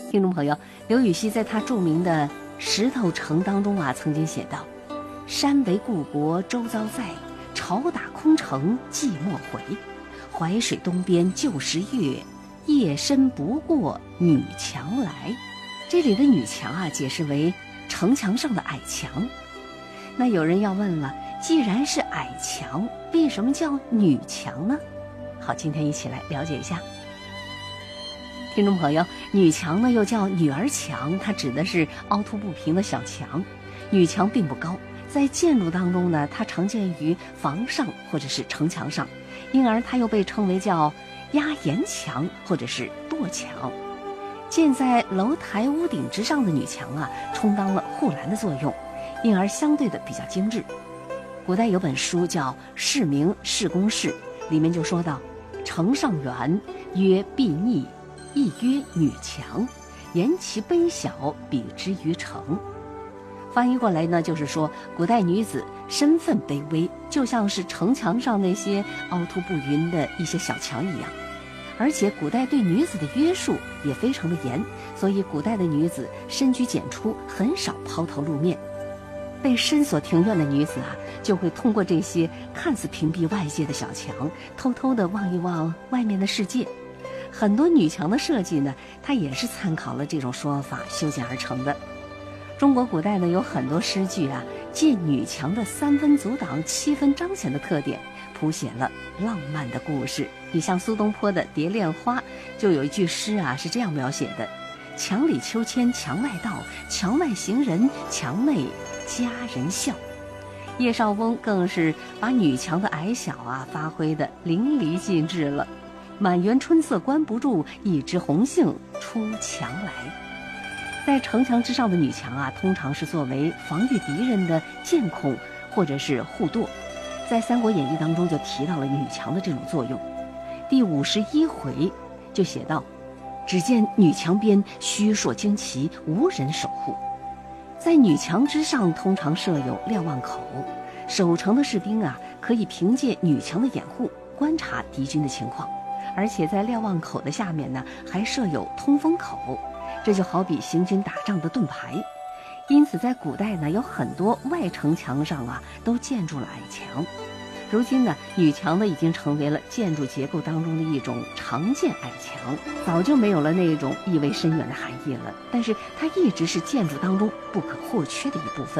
听众朋友，刘禹锡在他著名的《石头城》当中啊，曾经写道：“山为故国周遭在，朝打空城寂寞回。淮水东边旧时月，夜深不过女墙来。”这里的女墙啊，解释为城墙上的矮墙。那有人要问了，既然是矮墙，为什么叫女墙呢？好，今天一起来了解一下。听众朋友，女墙呢又叫女儿墙，它指的是凹凸不平的小墙。女墙并不高，在建筑当中呢，它常见于房上或者是城墙上，因而它又被称为叫压檐墙或者是垛墙。建在楼台屋顶之上的女墙啊，充当了护栏的作用，因而相对的比较精致。古代有本书叫《市名市公式》，里面就说到：“城上垣，曰壁逆，亦曰女墙，言其卑小，比之于城。”翻译过来呢，就是说古代女子身份卑微，就像是城墙上那些凹凸不匀的一些小墙一样。而且古代对女子的约束也非常的严，所以古代的女子深居简出，很少抛头露面。被身所庭院的女子啊，就会通过这些看似屏蔽外界的小墙，偷偷地望一望外面的世界。很多女墙的设计呢，它也是参考了这种说法修建而成的。中国古代呢，有很多诗句啊，借女墙的3分阻挡、7分彰显的特点，谱写了浪漫的故事。你像苏东坡的《蝶恋花》，就有一句诗啊，是这样描写的：“墙里秋千墙外道，墙外行人墙内佳人笑。”叶绍翁更是把女墙的矮小啊发挥得淋漓尽致了。满园春色关不住，一枝红杏出墙来。在城墙之上的女墙啊，通常是作为防御敌人的箭孔或者是护垛。在《三国演义》当中就提到了女墙的这种作用。第51回就写道：“只见女墙边虚硕旌旗，无人守护。”在女墙之上通常设有瞭望口，守城的士兵啊，可以凭借女墙的掩护观察敌军的情况。而且在瞭望口的下面呢，还设有通风口，这就好比行军打仗的盾牌。因此在古代呢，有很多外城墙上啊都建筑了矮墙。如今呢，女墙呢已经成为了建筑结构当中的一种常见矮墙，早就没有了那种意味深远的含义了。但是它一直是建筑当中不可或缺的一部分。